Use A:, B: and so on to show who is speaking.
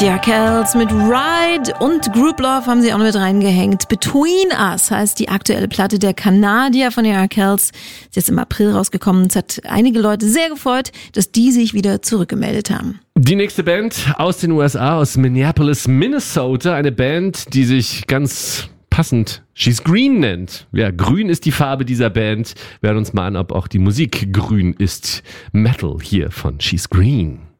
A: Die Arkells mit Ride und Group Love haben sie auch noch mit reingehängt. Between Us heißt die aktuelle Platte der Kanadier von den Arkells. Sie ist jetzt im April rausgekommen. Es hat einige Leute sehr gefreut, dass die sich wieder zurückgemeldet haben.
B: Die nächste Band aus den USA, aus Minneapolis, Minnesota. Eine Band, die sich ganz passend She's Green nennt. Ja, grün ist die Farbe dieser Band. Wir hören uns mal an, ob auch die Musik grün ist. Metal hier von She's Green.